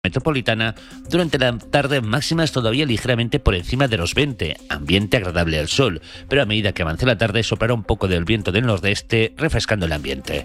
metropolitana, durante la tarde máximas todavía ligeramente por encima de los 20, ambiente agradable al sol, pero a medida que avance la tarde soplará un poco del viento del nordeste, refrescando el ambiente.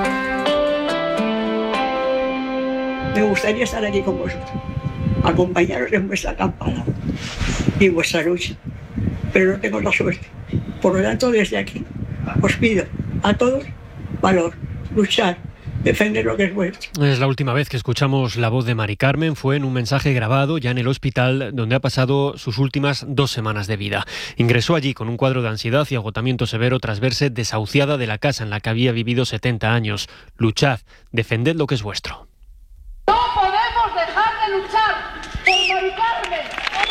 Me gustaría estar aquí con vosotros, acompañaros en vuestra acampada y en vuestra lucha, pero no tengo la suerte. Por lo tanto, desde aquí os pido a todos valor, luchar, defender lo que es vuestro. Es la última vez que escuchamos la voz de Mari Carmen. Fue en un mensaje grabado ya en el hospital donde ha pasado sus últimas 2 semanas de vida. Ingresó allí con un cuadro de ansiedad y agotamiento severo tras verse desahuciada de la casa en la que había vivido 70 años. Luchad, defended lo que es vuestro. No podemos dejar de luchar por Mari Carmen.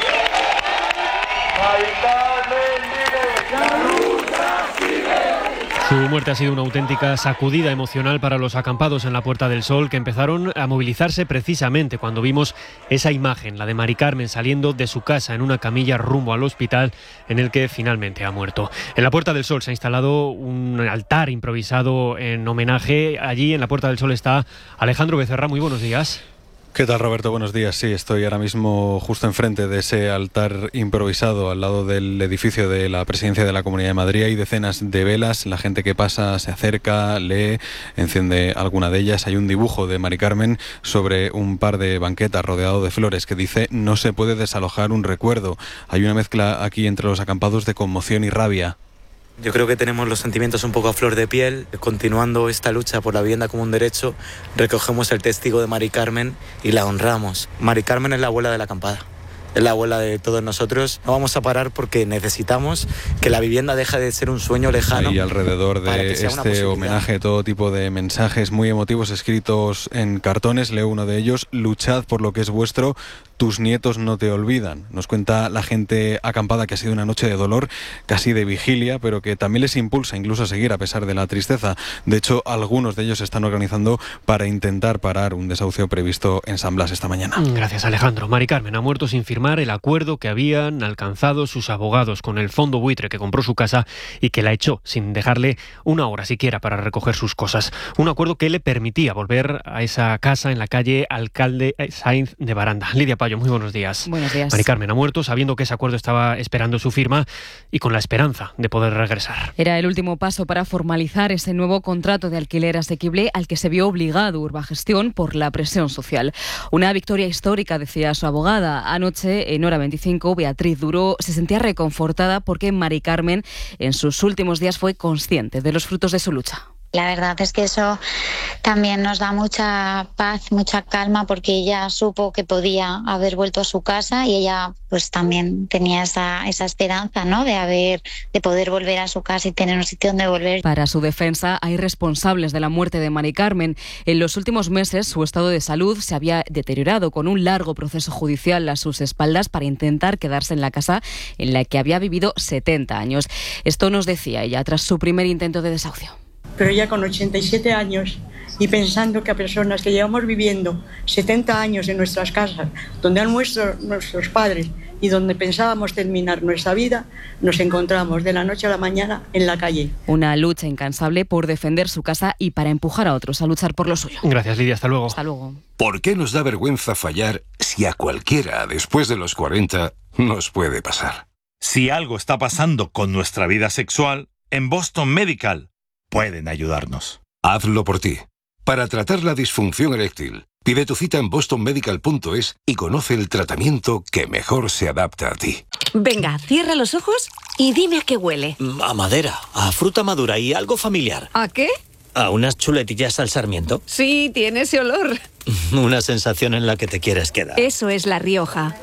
Mari Carmen, vive. La lucha sigue. Su muerte ha sido una auténtica sacudida emocional para los acampados en la Puerta del Sol, que empezaron a movilizarse precisamente cuando vimos esa imagen, la de Mari Carmen saliendo de su casa en una camilla rumbo al hospital en el que finalmente ha muerto. En la Puerta del Sol se ha instalado un altar improvisado en homenaje. Allí en la Puerta del Sol está Alejandro Becerra. Muy buenos días. ¿Qué tal, Roberto? Buenos días. Sí, estoy ahora mismo justo enfrente de ese altar improvisado al lado del edificio de la Presidencia de la Comunidad de Madrid. Hay decenas de velas, la gente que pasa se acerca, lee, enciende alguna de ellas. Hay un dibujo de Mari Carmen sobre un par de banquetas rodeado de flores que dice: no se puede desalojar un recuerdo. Hay una mezcla aquí entre los acampados de conmoción y rabia. Yo creo que tenemos los sentimientos un poco a flor de piel. Continuando esta lucha por la vivienda como un derecho, recogemos el testigo de Mari Carmen y la honramos. Mari Carmen es la abuela de la acampada, es la abuela de todos nosotros. No vamos a parar porque necesitamos que la vivienda deje de ser un sueño lejano. Y alrededor de este homenaje, todo tipo de mensajes muy emotivos escritos en cartones. Leo uno de ellos: luchad por lo que es vuestro, tus nietos no te olvidan. Nos cuenta la gente acampada que ha sido una noche de dolor, casi de vigilia, pero que también les impulsa incluso a seguir a pesar de la tristeza. De hecho, algunos de ellos se están organizando para intentar parar un desahucio previsto en San Blas esta mañana. Gracias, Alejandro. Mari Carmen ha muerto sin firmar el acuerdo que habían alcanzado sus abogados con el fondo buitre que compró su casa y que la echó sin dejarle una hora siquiera para recoger sus cosas. Un acuerdo que le permitía volver a esa casa en la calle Alcalde Sainz de Baranda. Lidia Payo, muy buenos días. Buenos días. Mari Carmen ha muerto sabiendo que ese acuerdo estaba esperando su firma y con la esperanza de poder regresar. Era el último paso para formalizar ese nuevo contrato de alquiler asequible al que se vio obligado Urbagestión por la presión social. Una victoria histórica, decía su abogada. Anoche, en Hora 25, Beatriz Duró se sentía reconfortada porque Mari Carmen en sus últimos días fue consciente de los frutos de su lucha. La verdad es que eso también nos da mucha paz, mucha calma, porque ella supo que podía haber vuelto a su casa y ella pues también tenía esa esperanza, ¿no?, de poder volver a su casa y tener un sitio donde volver. Para su defensa, hay responsables de la muerte de Mari Carmen. En los últimos meses, su estado de salud se había deteriorado, con un largo proceso judicial a sus espaldas para intentar quedarse en la casa en la que había vivido 70 años. Esto nos decía ella tras su primer intento de desahucio. Pero ya con 87 años y pensando que a personas que llevamos viviendo 70 años en nuestras casas, donde han muerto nuestros padres y donde pensábamos terminar nuestra vida, nos encontramos de la noche a la mañana en la calle. Una lucha incansable por defender su casa y para empujar a otros a luchar por lo suyo. Gracias, Lidia. Hasta luego. Hasta luego. ¿Por qué nos da vergüenza fallar si a cualquiera después de los 40 nos puede pasar? Si algo está pasando con nuestra vida sexual, en Boston Medical pueden ayudarnos. Hazlo por ti. Para tratar la disfunción eréctil, pide tu cita en bostonmedical.es y conoce el tratamiento que mejor se adapta a ti. Venga, cierra los ojos y dime a qué huele. A madera, a fruta madura y algo familiar. ¿A qué? ¿A unas chuletillas al sarmiento? Sí, tiene ese olor. Una sensación en la que te quieres quedar. Eso es La Rioja.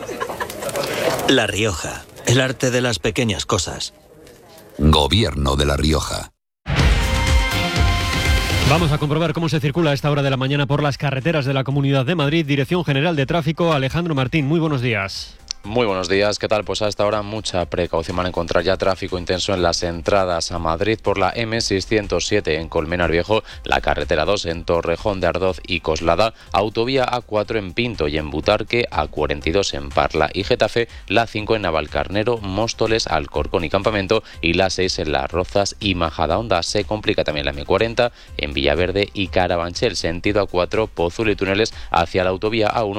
La Rioja, el arte de las pequeñas cosas. Gobierno de La Rioja. Vamos a comprobar cómo se circula a esta hora de la mañana por las carreteras de la Comunidad de Madrid. Dirección General de Tráfico, Alejandro Martín. Muy buenos días. Muy buenos días, ¿qué tal? Pues a esta hora mucha precaución, van a encontrar ya tráfico intenso en las entradas a Madrid por la M607 en Colmenar Viejo, la carretera 2 en Torrejón de Ardoz y Coslada, autovía A4 en Pinto y en Butarque, A42 en Parla y Getafe, la 5 en Navalcarnero, Móstoles, Alcorcón y Campamento y la 6 en Las Rozas y Majadahonda. Se complica también la M40 en Villaverde y Carabanchel, sentido A4, Pozuelo y túneles hacia la autovía A1